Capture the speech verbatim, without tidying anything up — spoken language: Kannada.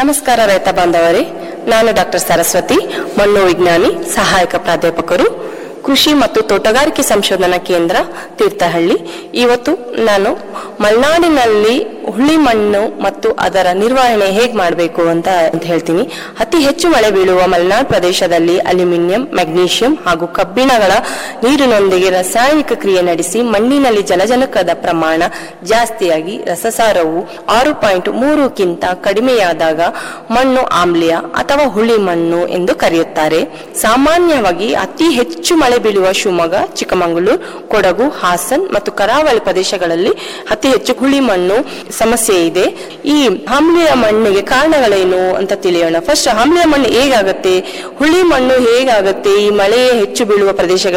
ನಮಸ್ಕಾರ ರೈತ ಬಾಂಧವರೇ, ನಾನು ಡಾಕ್ಟರ್ ಸರಸ್ವತಿ, ಮಣ್ಣು ವಿಜ್ಞಾನಿ, ಸಹಾಯಕ ಪ್ರಾಧ್ಯಾಪಕರು, ಕೃಷಿ ಮತ್ತು ತೋಟಗಾರಿಕೆ ಸಂಶೋಧನಾ ಕೇಂದ್ರ ತೀರ್ಥಹಳ್ಳಿ. ಇವತ್ತು ನಾನು ಮಲೆನಾಡಿನಲ್ಲಿ ಹುಳಿ ಮಣ್ಣು ಮತ್ತು ಅದರ ನಿರ್ವಹಣೆ ಹೇಗೆ ಮಾಡಬೇಕು ಅಂತ ಅಂತ ಹೇಳ್ತೀನಿ. ಅತಿ ಹೆಚ್ಚು ಮಳೆ ಬೀಳುವ ಮಲೆನಾಡು ಪ್ರದೇಶದಲ್ಲಿ ಅಲ್ಯೂಮಿನಿಯಂ, ಮೆಗ್ನೀಷಿಯಂ ಹಾಗೂ ಕಬ್ಬಿಣಗಳ ನೀರಿನೊಂದಿಗೆ ರಾಸಾಯನಿಕ ಕ್ರಿಯೆ ನಡೆಸಿ ಮಣ್ಣಿನಲ್ಲಿ ಜಲಜನಕದ ಪ್ರಮಾಣ ಜಾಸ್ತಿಯಾಗಿ ರಸಸಾರವು ಆರು ಪಾಯಿಂಟ್ ಮೂರಕ್ಕಿಂತ ಕಡಿಮೆಯಾದಾಗ ಮಣ್ಣು ಆಮ್ಲೀಯ ಅಥವಾ ಹುಳಿ ಮಣ್ಣು ಎಂದು ಕರೆಯುತ್ತಾರೆ. ಸಾಮಾನ್ಯವಾಗಿ ಅತಿ ಹೆಚ್ಚು ಮಳೆ ಬೀಳುವ ಶಿವಮೊಗ್ಗ, ಚಿಕ್ಕಮಗಳೂರು, ಕೊಡಗು, ಹಾಸನ್ ಮತ್ತು ಕರಾವಳಿ ಪ್ರದೇಶಗಳಲ್ಲಿ ಅತಿ ಹೆಚ್ಚು ಹುಳಿ ಮಣ್ಣು ಸಮಸ್ಯೆ ಇದೆ. ಈ ಆಮ್ಲೀಯ ಮಣ್ಣಿಗೆ ಕಾರಣಗಳೇನು ಅಂತ ತಿಳಿಯೋಣ. ಫಸ್ಟ್ ಆಮ್ಲೀಯ ಮಣ್ಣು ಹೇಗಾಗತ್ತೆ, ಹುಳಿ ಮಣ್ಣು ಹೇಗಾಗತ್ತೆ, ಈ ಮಳೆ ಹೆಚ್ಚು ಬೀಳುವ ಪ್ರದೇಶಗಳಲ್ಲಿ